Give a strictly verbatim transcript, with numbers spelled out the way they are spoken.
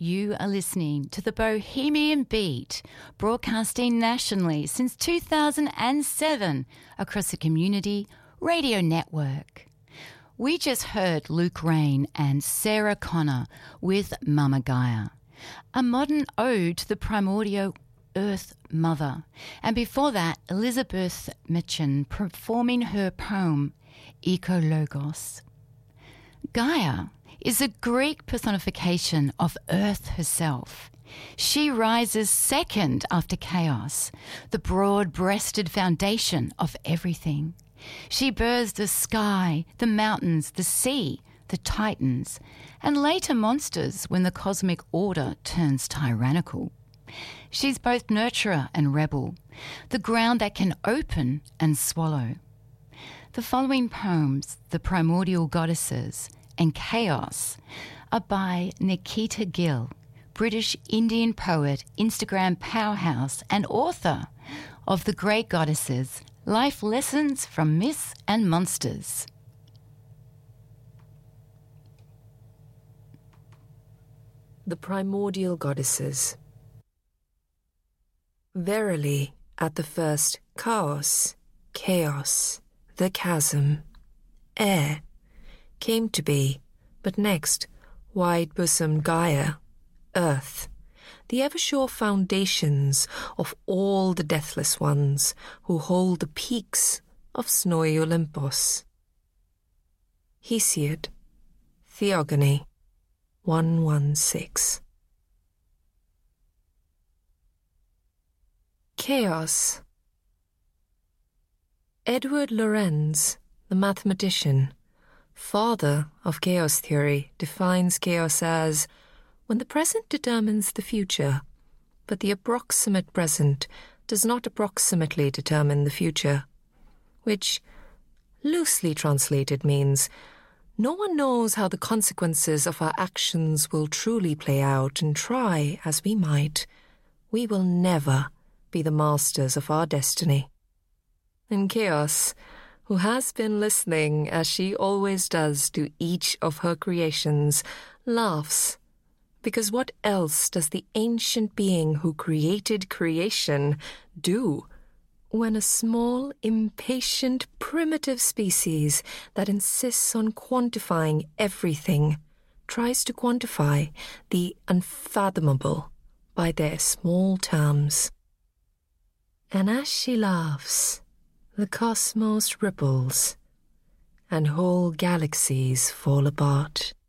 You are listening to the Bohemian Beat, broadcasting nationally since two thousand seven across the Community Radio Network. We just heard Luke Rain and Sarah Connor with Mama Gaia, a modern ode to the primordial Earth Mother. And before that, Elizabeth Mitchin performing her poem, Ecologos. Gaia is a Greek personification of Earth herself. She rises second after chaos, the broad-breasted foundation of everything. She births the sky, the mountains, the sea, the titans, and later monsters when the cosmic order turns tyrannical. She's both nurturer and rebel, the ground that can open and swallow. The following poems, The Primordial Goddesses and Chaos, are by Nikita Gill, British Indian poet, Instagram powerhouse, and author of The Great Goddesses, Life Lessons from Myths and Monsters. The Primordial Goddesses. Verily, at the first chaos, chaos, the chasm, air, came to be, but next, wide-bosomed Gaia, earth, the ever-sure foundations of all the deathless ones who hold the peaks of snowy Olympus. Hesiod, Theogony, one sixteen. Chaos. Edward Lorenz, the mathematician, father of chaos theory, defines chaos as when the present determines the future, but the approximate present does not approximately determine the future, which, loosely translated, means no one knows how the consequences of our actions will truly play out, and try as we might, we will never be the masters of our destiny. And chaos, who has been listening as she always does to each of her creations, laughs, because what else does the ancient being who created creation do when a small, impatient, primitive species that insists on quantifying everything tries to quantify the unfathomable by their small terms? And as she laughs, the cosmos ripples, and whole galaxies fall apart.